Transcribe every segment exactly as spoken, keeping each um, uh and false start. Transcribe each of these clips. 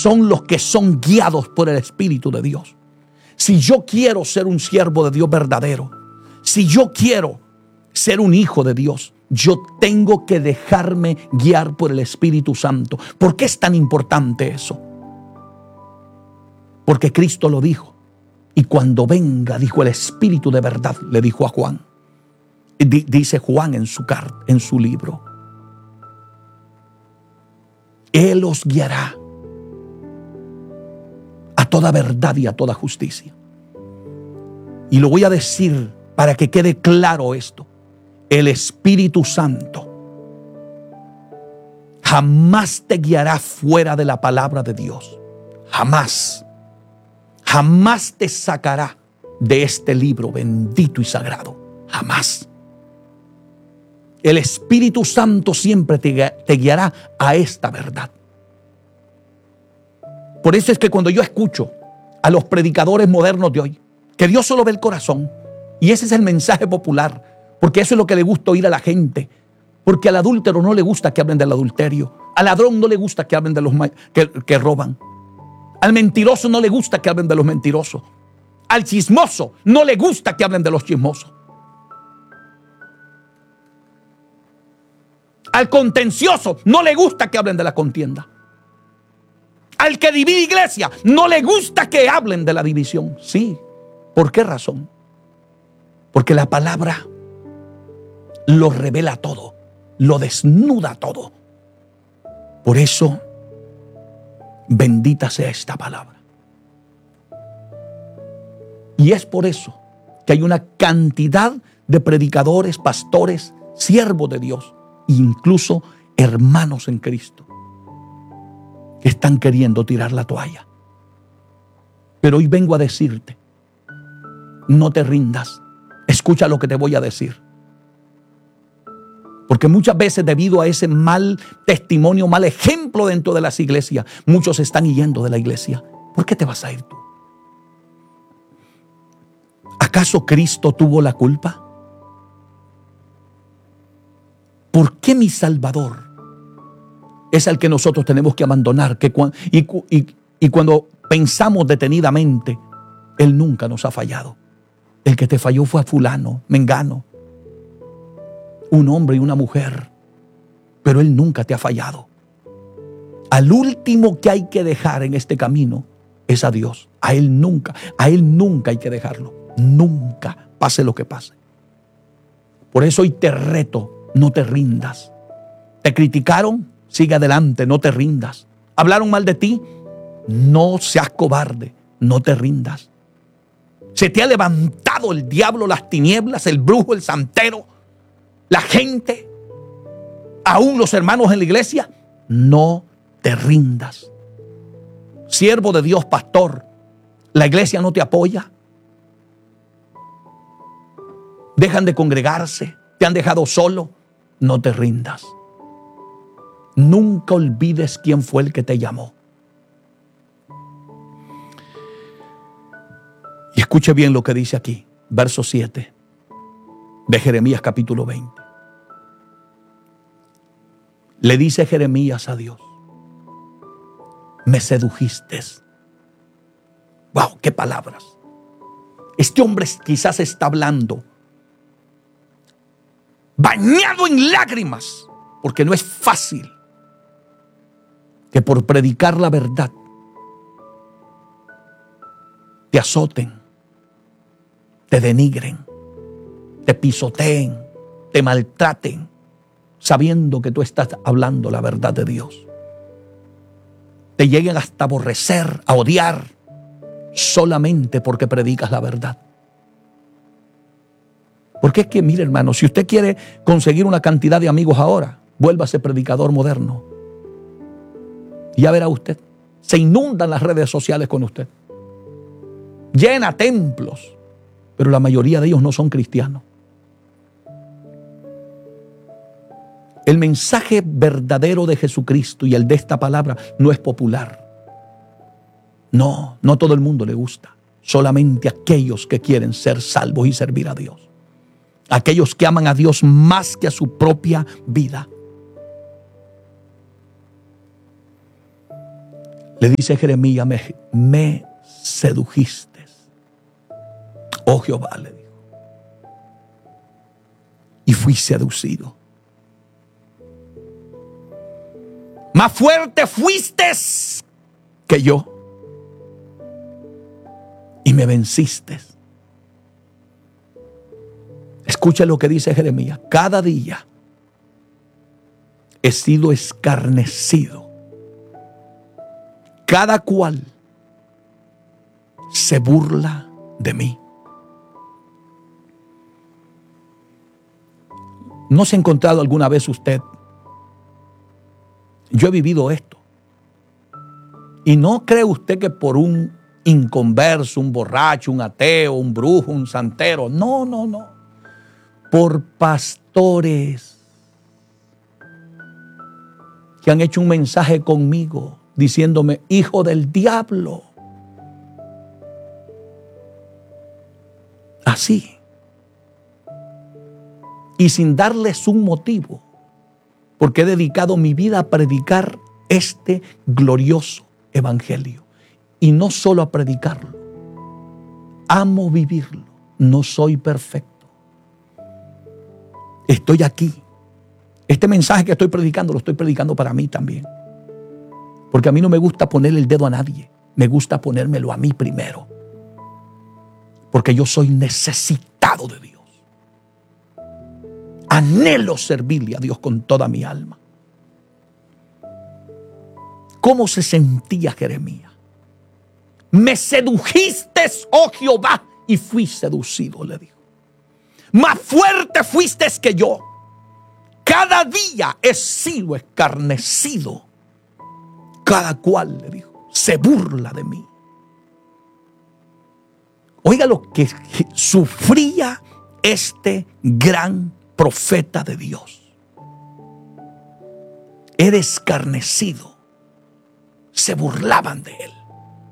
son los que son guiados por el Espíritu de Dios. Si yo quiero ser un siervo de Dios verdadero, si yo quiero ser un hijo de Dios, yo tengo que dejarme guiar por el Espíritu Santo. ¿Por qué es tan importante eso? Porque Cristo lo dijo. Y cuando venga, dijo el Espíritu de verdad, le dijo a Juan. D- dice Juan en su carta, en su libro. Él os guiará a toda verdad y a toda justicia. Y lo voy a decir para que quede claro esto. El Espíritu Santo jamás te guiará fuera de la palabra de Dios. Jamás. Jamás te sacará de este libro bendito y sagrado. Jamás. El Espíritu Santo siempre te, te guiará a esta verdad. Por eso es que cuando yo escucho a los predicadores modernos de hoy, que Dios solo ve el corazón, y ese es el mensaje popular, porque eso es lo que le gusta oír a la gente, porque al adúltero no le gusta que hablen del adulterio, al ladrón no le gusta que hablen de los que, que roban, al mentiroso no le gusta que hablen de los mentirosos, al chismoso no le gusta que hablen de los chismosos, al contencioso no le gusta que hablen de la contienda, al que divide iglesia no le gusta que hablen de la división. Sí, ¿por qué razón? Porque la palabra lo revela todo, lo desnuda todo. Por eso, bendita sea esta palabra. Y es por eso que hay una cantidad de predicadores, pastores, siervos de Dios, incluso hermanos en Cristo, que están queriendo tirar la toalla. Pero hoy vengo a decirte, no te rindas. Escucha lo que te voy a decir. Porque muchas veces, debido a ese mal testimonio, mal ejemplo dentro de las iglesias, muchos se están yendo de la iglesia. ¿Por qué te vas a ir tú? ¿Acaso Cristo tuvo la culpa? ¿Por qué mi Salvador es al que nosotros tenemos que abandonar? Que cu- y, y, y cuando pensamos detenidamente, Él nunca nos ha fallado. El que te falló fue a fulano, mengano, un hombre y una mujer, pero Él nunca te ha fallado. Al último que hay que dejar en este camino es a Dios. A Él nunca, a Él nunca hay que dejarlo. Nunca, pase lo que pase. Por eso hoy te reto, no te rindas. Te criticaron, sigue adelante, no te rindas. Hablaron mal de ti, no seas cobarde, no te rindas. Se te ha levantado el diablo, las tinieblas, el brujo, el santero, la gente, aún los hermanos en la iglesia, no te rindas. Siervo de Dios, pastor, la iglesia no te apoya. Dejan de congregarse, te han dejado solo, no te rindas. Nunca olvides quién fue el que te llamó. Y escuche bien lo que dice aquí, verso siete de Jeremías capítulo veinte. Le dice Jeremías a Dios: me sedujiste. Wow, qué palabras. Este hombre quizás está hablando bañado en lágrimas, porque no es fácil que por predicar la verdad te azoten, te denigren, te pisoteen, te maltraten, sabiendo que tú estás hablando la verdad de Dios. Te lleguen hasta aborrecer, a odiar, solamente porque predicas la verdad. Porque es que, mire hermano, si usted quiere conseguir una cantidad de amigos ahora, vuélvase predicador moderno. Y ya verá usted, se inundan las redes sociales con usted. Llena templos, pero la mayoría de ellos no son cristianos. El mensaje verdadero de Jesucristo y el de esta palabra no es popular. No, no todo el mundo le gusta. Solamente aquellos que quieren ser salvos y servir a Dios. Aquellos que aman a Dios más que a su propia vida. Le dice Jeremías, me, me sedujiste. Oh Jehová, le dijo. Y fui seducido. Más fuerte fuiste que yo. Y me venciste. Escucha lo que dice Jeremías. Cada día he sido escarnecido. Cada cual se burla de mí. ¿No se ha encontrado alguna vez usted? Yo he vivido esto. Y no cree usted que por un inconverso, un borracho, un ateo, un brujo, un santero. No, no, no. Por pastores que han hecho un mensaje conmigo diciéndome, hijo del diablo. Así. Y sin darles un motivo, porque he dedicado mi vida a predicar este glorioso evangelio. Y no solo a predicarlo, amo vivirlo. No soy perfecto. Estoy aquí. Este mensaje que estoy predicando lo estoy predicando para mí también. Porque a mí no me gusta ponerle el dedo a nadie. Me gusta ponérmelo a mí primero. Porque yo soy necesitado de Dios. Anhelo servirle a Dios con toda mi alma. ¿Cómo se sentía Jeremías? Me sedujiste, oh Jehová, y fui seducido, le dijo. Más fuerte fuiste que yo. Cada día he sido escarnecido. Cada cual, le dijo, se burla de mí. Oiga lo que sufría este gran profeta de Dios. Era escarnecido. Se burlaban de él.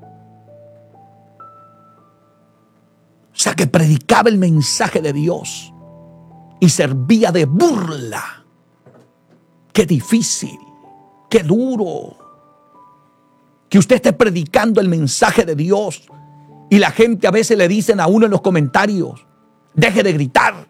O sea que predicaba el mensaje de Dios y servía de burla. Qué difícil, qué duro. Que usted esté predicando el mensaje de Dios y la gente a veces le dicen a uno en los comentarios, deje de gritar.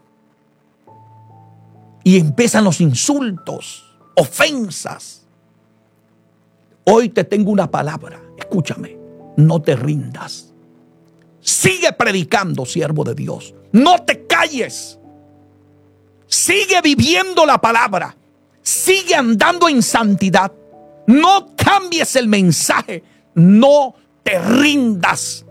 Y empiezan los insultos, ofensas. Hoy te tengo una palabra, escúchame, no te rindas. Sigue predicando, siervo de Dios. No te calles. Sigue viviendo la palabra. Sigue andando en santidad. No cambies el mensaje. No te rindas.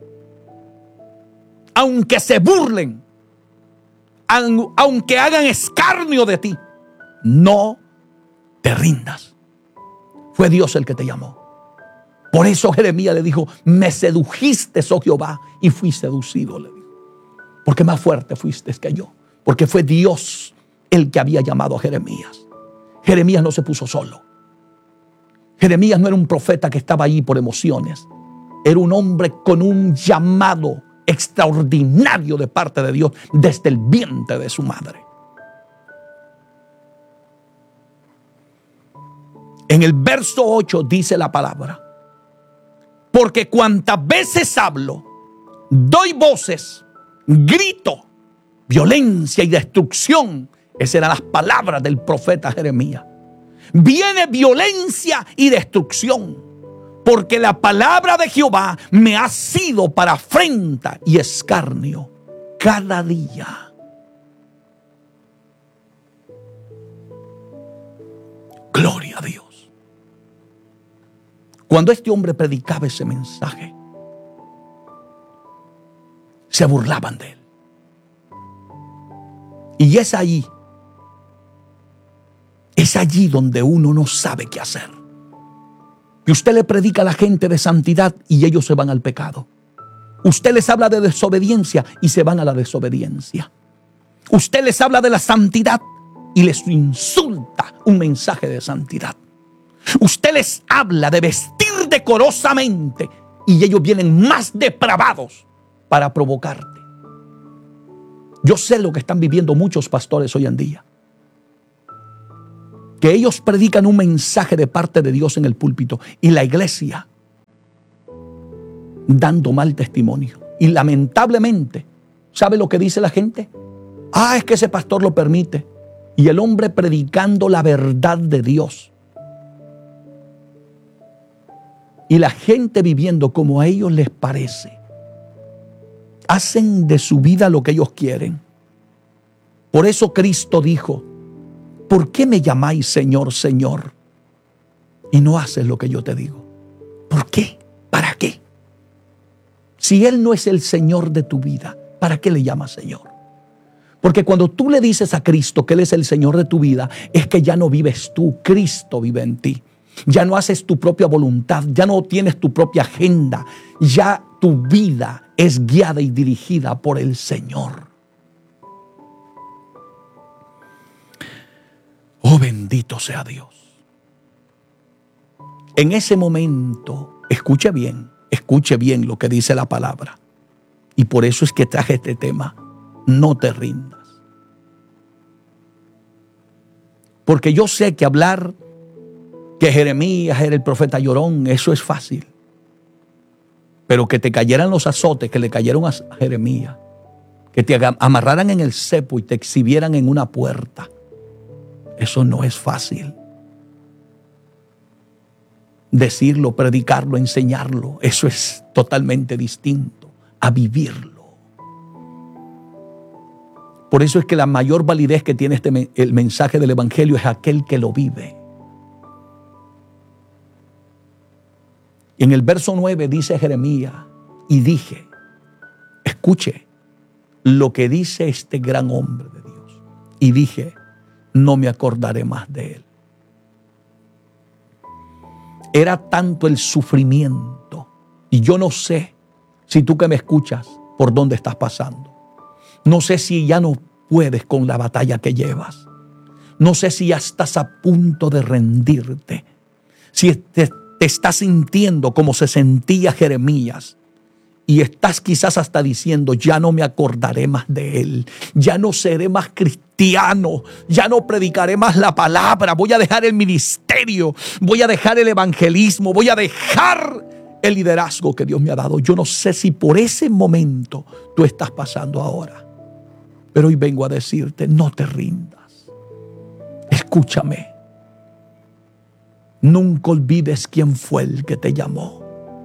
Aunque se burlen, aunque hagan escarnio de ti, no te rindas. Fue Dios el que te llamó. Por eso Jeremías le dijo, me sedujiste, oh Jehová, y fui seducido, le dijo. Porque más fuerte fuiste que yo. Porque fue Dios el que había llamado a Jeremías. Jeremías no se puso solo. Jeremías no era un profeta que estaba ahí por emociones. Era un hombre con un llamado extraordinario de parte de Dios desde el vientre de su madre. En el verso ocho dice la palabra, porque cuantas veces hablo, doy voces, grito, violencia y destrucción. Esas eran las palabras del profeta Jeremías. Viene violencia y destrucción, porque la palabra de Jehová me ha sido para afrenta y escarnio cada día. Gloria a Dios. Cuando este hombre predicaba ese mensaje, se burlaban de él. Y es allí, es allí donde uno no sabe qué hacer. Que usted le predica a la gente de santidad y ellos se van al pecado. Usted les habla de desobediencia y se van a la desobediencia. Usted les habla de la santidad y les insulta un mensaje de santidad. Usted les habla de vestir decorosamente y ellos vienen más depravados para provocarte. Yo sé lo que están viviendo muchos pastores hoy en día. Que ellos predican un mensaje de parte de Dios en el púlpito y la iglesia dando mal testimonio. Y lamentablemente, ¿sabe lo que dice la gente? Ah, es que ese pastor lo permite. Y el hombre predicando la verdad de Dios. Y la gente viviendo como a ellos les parece. Hacen de su vida lo que ellos quieren. Por eso Cristo dijo, ¿por qué me llamáis Señor, Señor? Y no haces lo que yo te digo. ¿Por qué? ¿Para qué? Si Él no es el Señor de tu vida, ¿para qué le llamas Señor? Porque cuando tú le dices a Cristo que Él es el Señor de tu vida, es que ya no vives tú, Cristo vive en ti. Ya no haces tu propia voluntad, ya no tienes tu propia agenda, ya tu vida es guiada y dirigida por el Señor. Oh, bendito sea Dios. En ese momento, escuche bien, escuche bien lo que dice la palabra. Y por eso es que traje este tema. No te rindas. Porque yo sé que hablar que Jeremías era el profeta llorón, eso es fácil. Pero que te cayeran los azotes que le cayeron a Jeremías, que te amarraran en el cepo y te exhibieran en una puerta, eso no es fácil. Decirlo, predicarlo, enseñarlo, eso es totalmente distinto a vivirlo. Por eso es que la mayor validez que tiene este, el mensaje del Evangelio es aquel que lo vive. En el verso nueve dice Jeremías, y dije, escuche lo que dice este gran hombre de Dios. Y dije, no me acordaré más de él. Era tanto el sufrimiento, y yo no sé si tú que me escuchas por dónde estás pasando. No sé si ya no puedes con la batalla que llevas. No sé si ya estás a punto de rendirte. Si te, te estás sintiendo como se sentía Jeremías. Y estás quizás hasta diciendo, ya no me acordaré más de él. Ya no seré más cristiano. Ya no predicaré más la palabra. Voy a dejar el ministerio. Voy a dejar el evangelismo. Voy a dejar el liderazgo que Dios me ha dado. Yo no sé si por ese momento tú estás pasando ahora. Pero hoy vengo a decirte, no te rindas. Escúchame. Nunca olvides quién fue el que te llamó.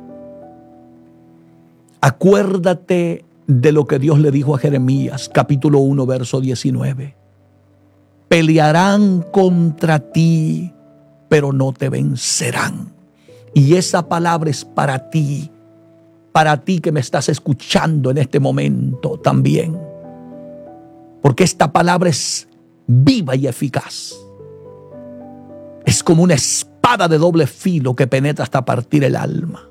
Acuérdate de lo que Dios le dijo a Jeremías, capítulo uno, verso diecinueve. Pelearán contra ti, pero no te vencerán. Y esa palabra es para ti, para ti que me estás escuchando en este momento también. Porque esta palabra es viva y eficaz. Es como una espada de doble filo que penetra hasta partir el alma.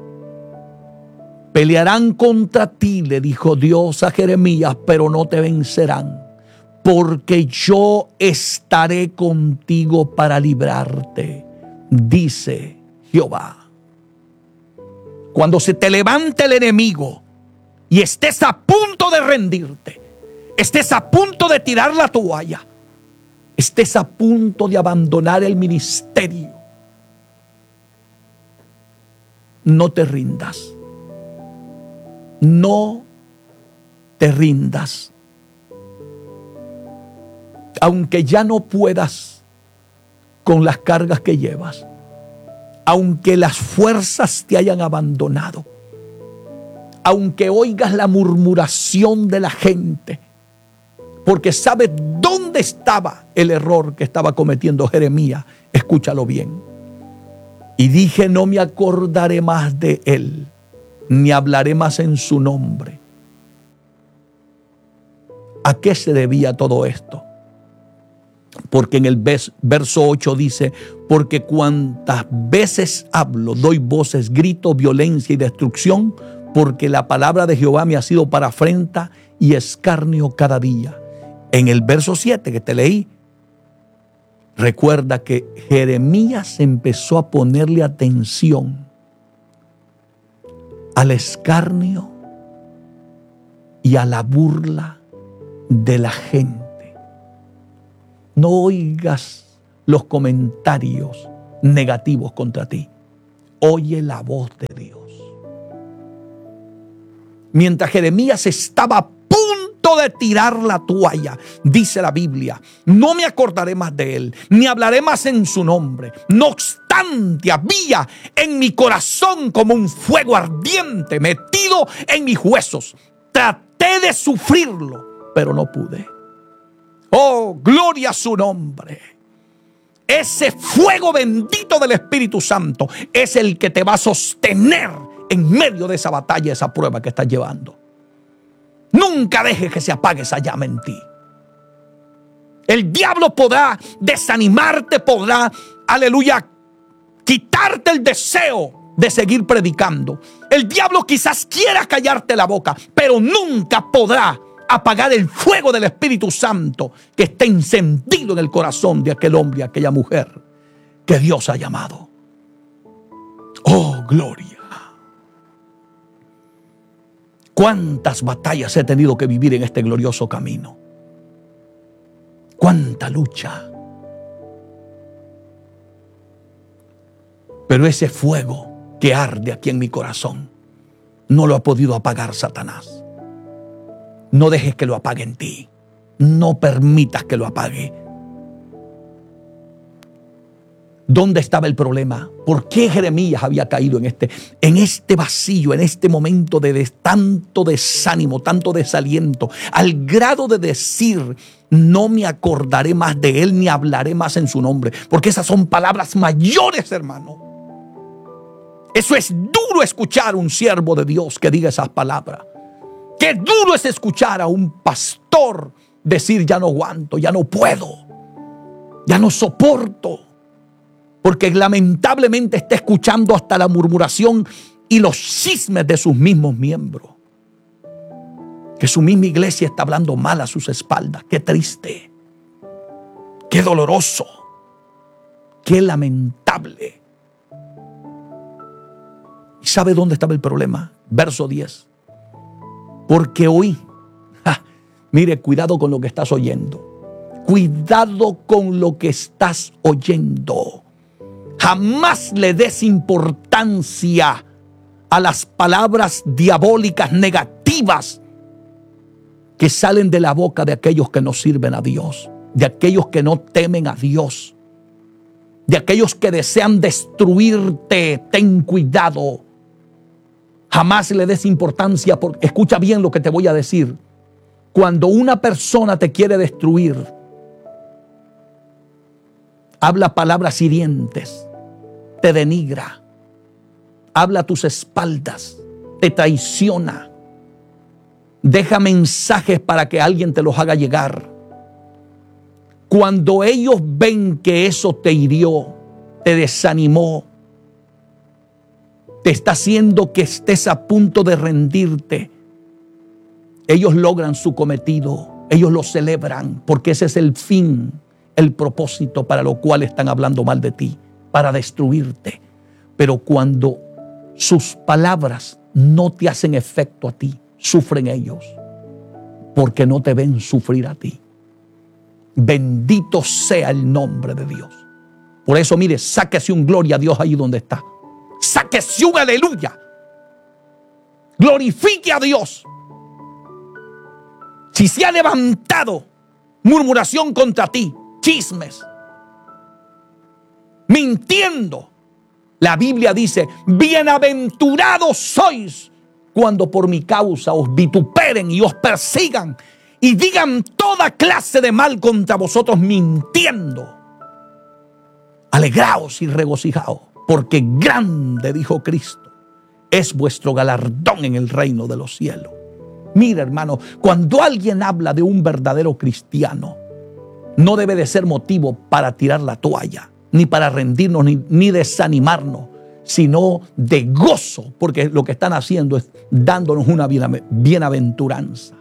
Pelearán contra ti, le dijo Dios a Jeremías, pero no te vencerán, porque yo estaré contigo para librarte, dice Jehová. Cuando se te levante el enemigo y estés a punto de rendirte, estés a punto de tirar la toalla, estés a punto de abandonar el ministerio, no te rindas. No te rindas. Aunque ya no puedas con las cargas que llevas, aunque las fuerzas te hayan abandonado, aunque oigas la murmuración de la gente, porque sabes dónde estaba el error que estaba cometiendo Jeremías. Escúchalo bien. Y dije, no me acordaré más de él, ni hablaré más en su nombre. ¿A qué se debía todo esto? Porque en el verso ocho dice, porque cuantas veces hablo, doy voces, grito, violencia y destrucción, porque la palabra de Jehová me ha sido para afrenta y escarnio cada día. En el verso siete que te leí, recuerda que Jeremías empezó a ponerle atención al escarnio y a la burla de la gente. No oigas los comentarios negativos contra ti. Oye la voz de Dios. mientras Jeremías estaba a punto de tirar la toalla, dice la Biblia: no me acordaré más de él, ni hablaré más en su nombre. No obstante, había en mi corazón como un fuego ardiente metido en mis huesos. Traté de sufrirlo, pero no pude. Oh, gloria a su nombre. Ese fuego bendito del Espíritu Santo es el que te va a sostener en medio de esa batalla, esa prueba que estás llevando. Nunca dejes que se apague esa llama en ti. El diablo podrá desanimarte, podrá, aleluya, quitarte el deseo de seguir predicando. El diablo quizás quiera callarte la boca, pero nunca podrá apagar el fuego del Espíritu Santo que está encendido en el corazón de aquel hombre y aquella mujer que Dios ha llamado. Oh, gloria. Cuántas batallas he tenido que vivir en este glorioso camino. Cuánta lucha. Pero ese fuego que arde aquí en mi corazón no lo ha podido apagar Satanás. No dejes que lo apague en ti. No permitas que lo apague. ¿Dónde estaba el problema? ¿Por qué Jeremías había caído en este, en este vacío, en este momento de, de tanto desánimo, tanto desaliento, al grado de decir: no me acordaré más de él, ni hablaré más en su nombre? Porque esas son palabras mayores, hermano. Eso es duro escuchar a un siervo de Dios que diga esas palabras. Qué duro es escuchar a un pastor decir: ya no aguanto, ya no puedo, ya no soporto. Porque lamentablemente está escuchando hasta la murmuración y los chismes de sus mismos miembros. Que su misma iglesia está hablando mal a sus espaldas. Qué triste, qué doloroso, qué lamentable. ¿Y sabe dónde estaba el problema? Verso diez. Porque oí, ja, mire, cuidado con lo que estás oyendo. Cuidado con lo que estás oyendo. Jamás le des importancia a las palabras diabólicas negativas que salen de la boca de aquellos que no sirven a Dios, de aquellos que no temen a Dios, de aquellos que desean destruirte. Ten cuidado. Jamás le des importancia, porque escucha bien lo que te voy a decir. Cuando una persona te quiere destruir, habla palabras hirientes, te denigra, habla a tus espaldas, te traiciona, deja mensajes para que alguien te los haga llegar. Cuando ellos ven que eso te hirió, te desanimó, te está haciendo que estés a punto de rendirte, ellos logran su cometido, ellos lo celebran, porque ese es el fin, el propósito para lo cual están hablando mal de ti, para destruirte. Pero cuando sus palabras no te hacen efecto a ti, sufren ellos, porque no te ven sufrir a ti. Bendito sea el nombre de Dios. Por eso, mire, sáquese un gloria a Dios ahí donde está. Sáquese un aleluya. Glorifique a Dios. Si se ha levantado murmuración contra ti, chismes, mintiendo, la Biblia dice: bienaventurados sois cuando por mi causa os vituperen y os persigan y digan toda clase de mal contra vosotros mintiendo. Alegraos y regocijaos, porque grande, dijo Cristo, es vuestro galardón en el reino de los cielos. Mira, hermano, cuando alguien habla de un verdadero cristiano, no debe de ser motivo para tirar la toalla, ni para rendirnos, ni, ni desanimarnos, sino de gozo, porque lo que están haciendo es dándonos una bienaventuranza.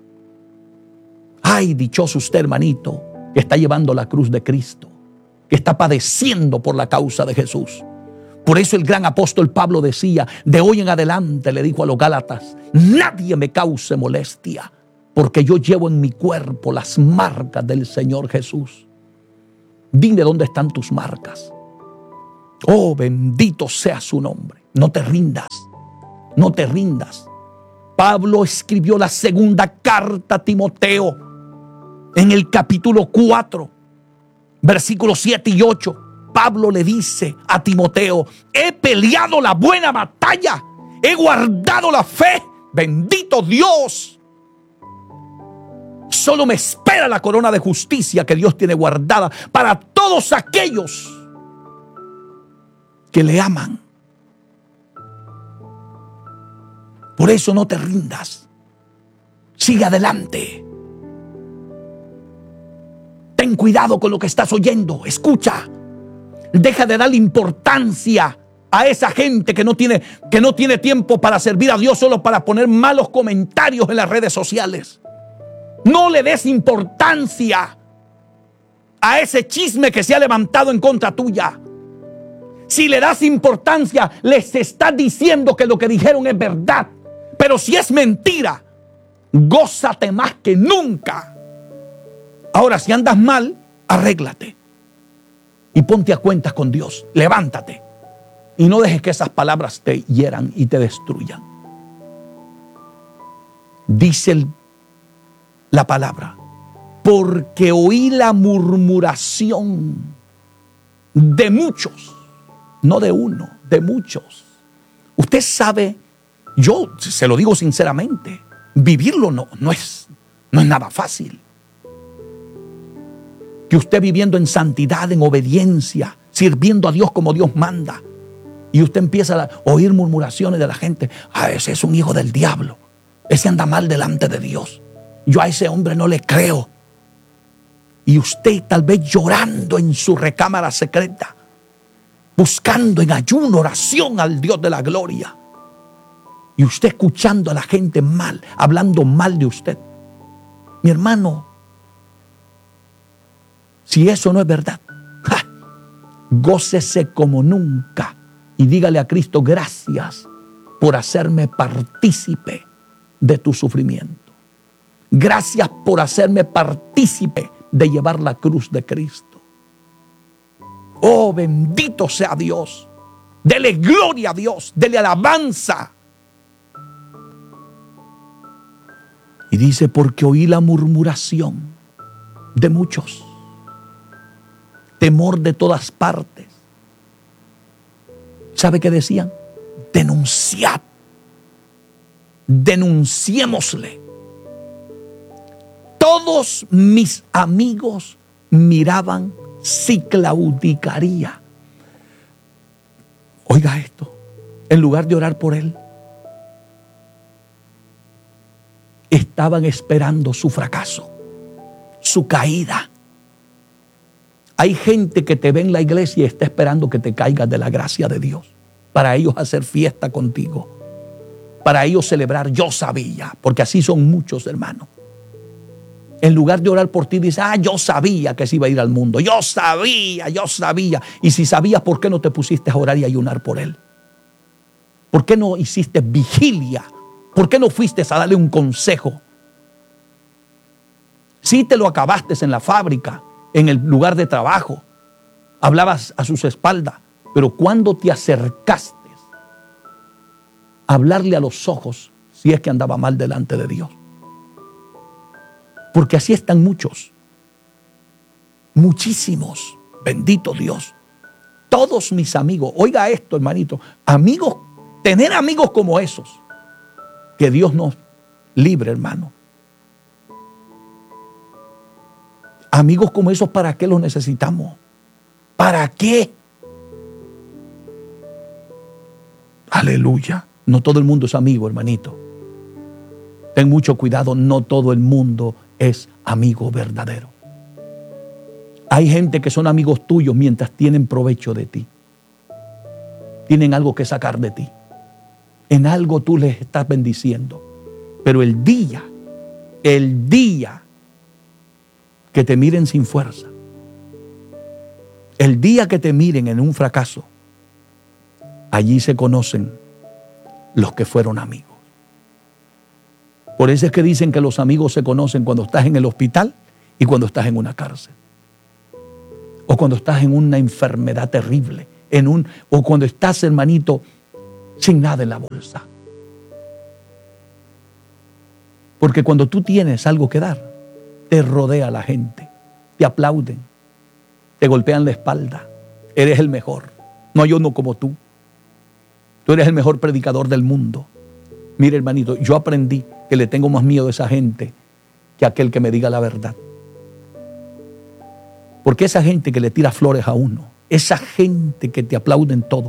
Ay, dichoso usted, hermanito, que está llevando la cruz de Cristo, que está padeciendo por la causa de Jesús. Por eso el gran apóstol Pablo decía, de hoy en adelante, le dijo a los Gálatas: nadie me cause molestia, porque yo llevo en mi cuerpo las marcas del Señor Jesús. Dime dónde están tus marcas. Oh, bendito sea su nombre. No te rindas, no te rindas. Pablo escribió la segunda carta a Timoteo en el capítulo cuatro, versículos siete y ocho. Pablo le dice a Timoteo: he peleado la buena batalla, he guardado la fe, bendito Dios. Solo me espera la corona de justicia que Dios tiene guardada para todos aquellos que le aman. Por eso no te rindas. Sigue adelante. Ten cuidado con lo que estás oyendo. Escucha. Deja de darle importancia a esa gente que no tiene, que no tiene tiempo para servir a Dios solo para poner malos comentarios en las redes sociales. No le des importancia a ese chisme que se ha levantado en contra tuya. Si le das importancia, les estás diciendo que lo que dijeron es verdad. Pero si es mentira, gózate más que nunca. Ahora, si andas mal, arréglate y ponte a cuentas con Dios. Levántate y no dejes que esas palabras te hieran y te destruyan. Dice el, la palabra: porque oí la murmuración de muchos, no de uno, de muchos. Usted sabe, yo se lo digo sinceramente, vivirlo no, no, es, no es nada fácil. Que usted viviendo en santidad, en obediencia, sirviendo a Dios como Dios manda, y usted empieza a oír murmuraciones de la gente: ah, ese es un hijo del diablo, ese anda mal delante de Dios, yo a ese hombre no le creo. Y usted tal vez llorando en su recámara secreta, buscando en ayuno, oración al Dios de la gloria, y usted escuchando a la gente mal, hablando mal de usted. Mi hermano, si eso no es verdad, ¡ja!, gócese como nunca y dígale a Cristo: gracias por hacerme partícipe de tu sufrimiento. Gracias por hacerme partícipe de llevar la cruz de Cristo. Oh, bendito sea Dios. Dele gloria a Dios, dele alabanza. Y dice: porque oí la murmuración de muchos, temor de todas partes. ¿Sabe qué decían? Denunciad, denunciémosle. Todos mis amigos miraban si claudicaría. Oiga esto, en lugar de orar por él, estaban esperando su fracaso, su caída. Hay gente que te ve en la iglesia y está esperando que te caigas de la gracia de Dios, para ellos hacer fiesta contigo, para ellos celebrar. Yo sabía, porque así son muchos, hermanos. En lugar de orar por ti, dice: ah, yo sabía que se iba a ir al mundo, yo sabía, yo sabía. Y si sabías, ¿por qué no te pusiste a orar y ayunar por él? ¿Por qué no hiciste vigilia? ¿Por qué no fuiste a darle un consejo? Si te lo acabaste en la fábrica, en el lugar de trabajo, hablabas a sus espaldas, pero cuando te acercaste a hablarle a los ojos, si es que andaba mal delante de Dios. Porque así están muchos, muchísimos, bendito Dios. Todos mis amigos, oiga esto, hermanito, amigos, tener amigos como esos, que Dios nos libre, hermano. Amigos como esos, ¿para qué los necesitamos? ¿Para qué? Aleluya. No todo el mundo es amigo, hermanito. Ten mucho cuidado, no todo el mundo es amigo verdadero. Hay gente que son amigos tuyos mientras tienen provecho de ti. Tienen algo que sacar de ti. En algo tú les estás bendiciendo. Pero el día, el día que te miren sin fuerza, el día que te miren en un fracaso, allí se conocen los que fueron amigos. Por eso es que dicen que los amigos se conocen cuando estás en el hospital y cuando estás en una cárcel. O cuando estás en una enfermedad terrible. En un, o cuando estás, hermanito, sin nada en la bolsa. Porque cuando tú tienes algo que dar, te rodea la gente, te aplauden, te golpean la espalda. Eres el mejor. No hay uno como tú. Tú eres el mejor predicador del mundo. Mire, hermanito, yo aprendí que le tengo más miedo a esa gente que a aquel que me diga la verdad. Porque esa gente que le tira flores a uno, esa gente que te aplaude en todo,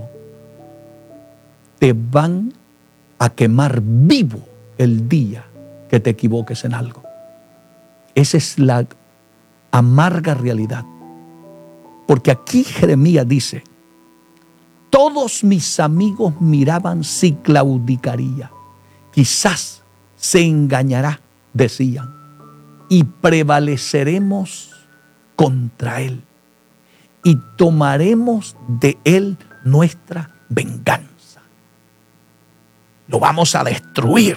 te van a quemar vivo el día que te equivoques en algo. Esa es la amarga realidad. Porque aquí Jeremías dice: todos mis amigos miraban si claudicaría. Quizás se engañará, decían, y prevaleceremos contra él y tomaremos de él nuestra venganza. Lo vamos a destruir.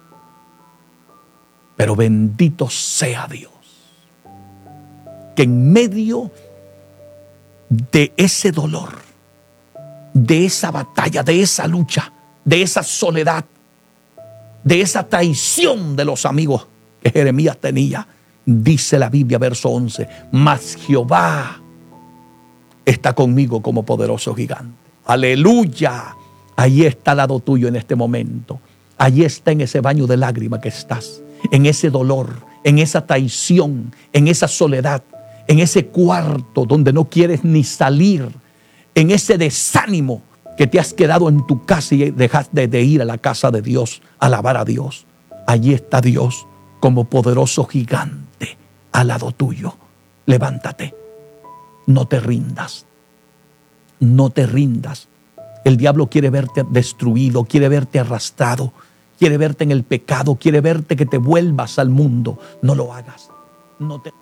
Pero bendito sea Dios, que en medio de ese dolor, de esa batalla, de esa lucha, de esa soledad, de esa traición de los amigos que Jeremías tenía, dice la Biblia, verso once, mas Jehová está conmigo como poderoso gigante. Aleluya. Allí está al lado tuyo en este momento. Allí está en ese baño de lágrimas que estás, en ese dolor, en esa traición, en esa soledad, en ese cuarto donde no quieres ni salir, en ese desánimo que te has quedado en tu casa y dejaste de ir a la casa de Dios, a alabar a Dios. Allí está Dios como poderoso gigante al lado tuyo. Levántate, no te rindas, no te rindas. El diablo quiere verte destruido, quiere verte arrastrado, quiere verte en el pecado, quiere verte que te vuelvas al mundo. No lo hagas, no te...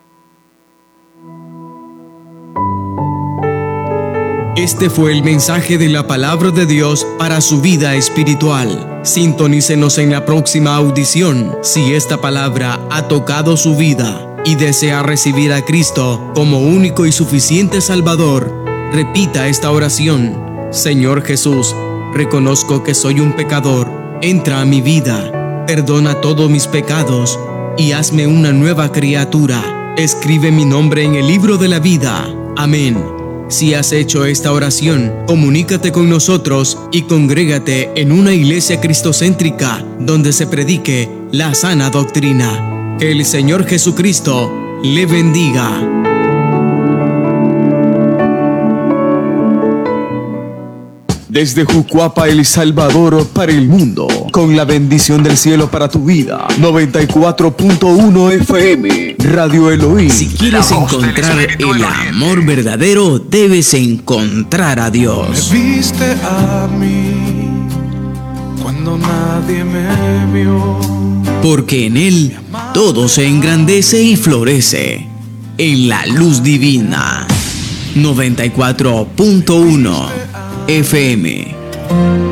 Este fue el mensaje de la palabra de Dios para su vida espiritual. Sintonícenos en la próxima audición. Si esta palabra ha tocado su vida y desea recibir a Cristo como único y suficiente Salvador, repita esta oración. Señor Jesús, reconozco que soy un pecador. Entra a mi vida, perdona todos mis pecados y hazme una nueva criatura. Escribe mi nombre en el libro de la vida. Amén. Si has hecho esta oración, comunícate con nosotros y congrégate en una iglesia cristocéntrica donde se predique la sana doctrina. Que el Señor Jesucristo le bendiga. Desde Jucuapa, El Salvador, para el mundo, con la bendición del cielo para tu vida. noventa y cuatro punto uno F M, Radio Elohim. Si quieres encontrar el amor verdadero, debes encontrar a Dios. Me viste a mí cuando nadie me vio. Porque en Él todo se engrandece y florece. En la luz divina. noventa y cuatro punto uno F M.